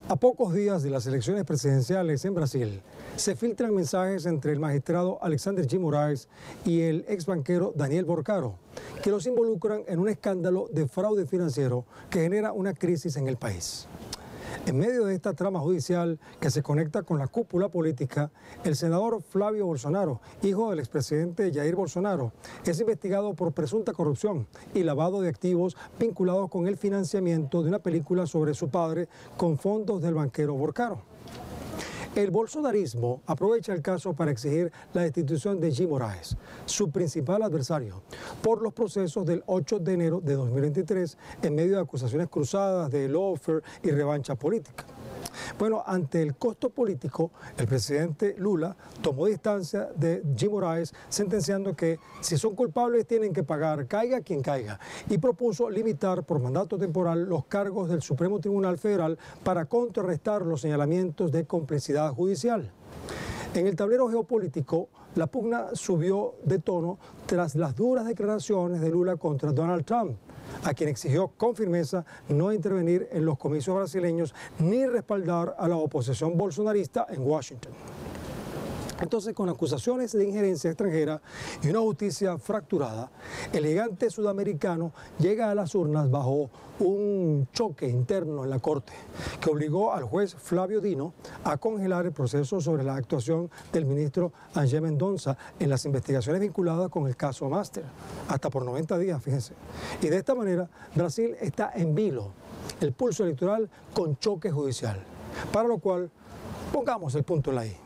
A pocos días de las elecciones presidenciales en Brasil, se filtran mensajes entre el magistrado Alexander de Moraes y el ex banquero Daniel Borcaro, que los involucran en un escándalo de fraude financiero que genera una crisis en el país. En medio de esta trama judicial que se conecta con la cúpula política, el senador Flavio Bolsonaro, hijo del expresidente Jair Bolsonaro, es investigado por presunta corrupción y lavado de activos vinculados con el financiamiento de una película sobre su padre con fondos del banquero Borcaro. El bolsonarismo aprovecha el caso para exigir la destitución de G. Moraes, su principal adversario, por los procesos del 8 de enero de 2023 en medio de acusaciones cruzadas de lawfare y revancha política. Bueno, ante el costo político, el presidente Lula tomó distancia de G. Moraes, sentenciando que si son culpables tienen que pagar, caiga quien caiga, y propuso limitar por mandato temporal los cargos del Supremo Tribunal Federal para contrarrestar los señalamientos de complicidad judicial. En el tablero geopolítico, la pugna subió de tono tras las duras declaraciones de Lula contra Donald Trump, a quien exigió con firmeza no intervenir en los comicios brasileños ni respaldar a la oposición bolsonarista en Washington. Entonces, con acusaciones de injerencia extranjera y una justicia fracturada, el gigante sudamericano llega a las urnas bajo un choque interno en la Corte que obligó al juez Flavio Dino a congelar el proceso sobre la actuación del ministro Angel Mendonça en las investigaciones vinculadas con el caso Master, hasta por 90 días, fíjense. Y de esta manera, Brasil está en vilo, el pulso electoral con choque judicial, para lo cual pongamos el punto en la I.